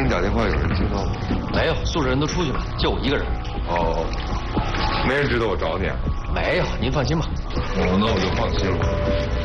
你打电话有人听到吗？ 没有，宿舍人都出去了，就我一个人。 哦，没人知道我找你啊？ 没有，您放心吧。 哦，那我就放心了。